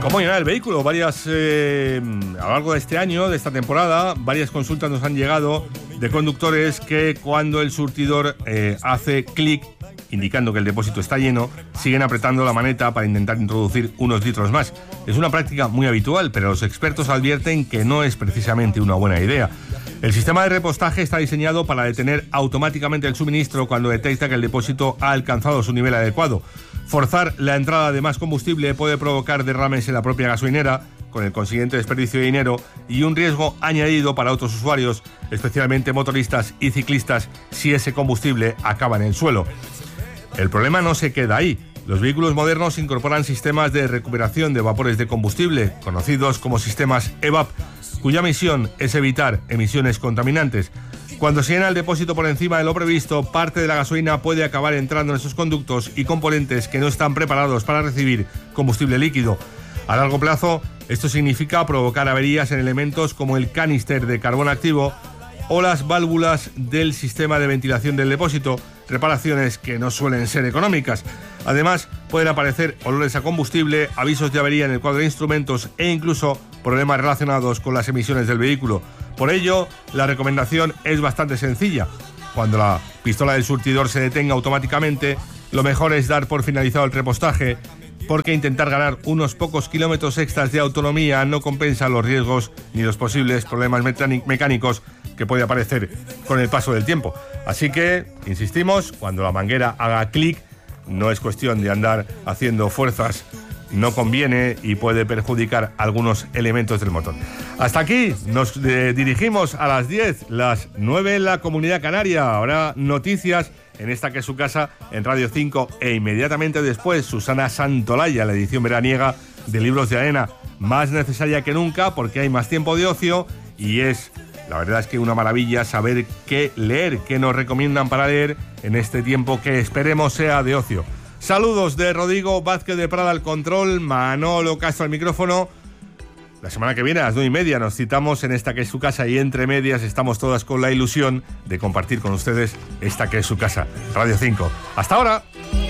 ¿Cómo llenar el vehículo? A lo largo de este año, de esta temporada, varias consultas nos han llegado de conductores que cuando el surtidor hace clic, indicando que el depósito está lleno, siguen apretando la maneta para intentar introducir unos litros más. Es una práctica muy habitual, pero los expertos advierten que no es precisamente una buena idea. El sistema de repostaje está diseñado para detener automáticamente el suministro cuando detecta que el depósito ha alcanzado su nivel adecuado. Forzar la entrada de más combustible puede provocar derrames en la propia gasolinera, con el consiguiente desperdicio de dinero y un riesgo añadido para otros usuarios, especialmente motoristas y ciclistas, si ese combustible acaba en el suelo. El problema no se queda ahí. Los vehículos modernos incorporan sistemas de recuperación de vapores de combustible, conocidos como sistemas EVAP, cuya misión es evitar emisiones contaminantes. Cuando se llena el depósito por encima de lo previsto, parte de la gasolina puede acabar entrando en esos conductos y componentes que no están preparados para recibir combustible líquido. A largo plazo, esto significa provocar averías en elementos como el canister de carbón activo o las válvulas del sistema de ventilación del depósito, reparaciones que no suelen ser económicas. Además, pueden aparecer olores a combustible, avisos de avería en el cuadro de instrumentos e incluso problemas relacionados con las emisiones del vehículo. Por ello, la recomendación es bastante sencilla. Cuando la pistola del surtidor se detenga automáticamente, lo mejor es dar por finalizado el repostaje, porque intentar ganar unos pocos kilómetros extras de autonomía no compensa los riesgos ni los posibles problemas mecánicos que puede aparecer con el paso del tiempo. Así que, insistimos, cuando la manguera haga clic, no es cuestión de andar haciendo fuerzas, no conviene y puede perjudicar algunos elementos del motor. Hasta aquí nos dirigimos a las 10, las 9 en la Comunidad Canaria. Ahora noticias en esta que es su casa en Radio 5 e inmediatamente después Susana Santolaya, la edición veraniega de Libros de Arena, más necesaria que nunca porque hay más tiempo de ocio y la verdad es que una maravilla saber qué leer, qué nos recomiendan para leer en este tiempo que esperemos sea de ocio. Saludos de Rodrigo Vázquez de Prada al control, Manolo Castro al micrófono. La semana que viene a las 9:30 nos citamos en esta que es su casa y entre medias estamos todas con la ilusión de compartir con ustedes esta que es su casa, Radio 5. ¡Hasta ahora!